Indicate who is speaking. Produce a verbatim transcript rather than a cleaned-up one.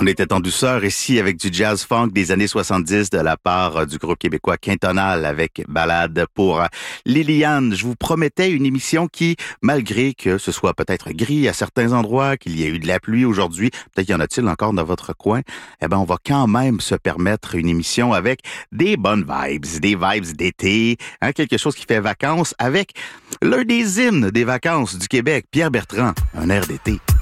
Speaker 1: On était en douceur ici avec du jazz funk des années soixante-dix de la part du groupe québécois Quintonal avec Ballade pour Liliane. Je vous promettais une émission qui, malgré que ce soit peut-être gris à certains endroits, qu'il y ait eu de la pluie aujourd'hui, peut-être y en a-t-il encore dans votre coin, eh ben on va quand même se permettre une émission avec des bonnes vibes, des vibes d'été, hein, quelque chose qui fait vacances avec l'un des hymnes des vacances du Québec, Pierre Bertrand, un air d'été.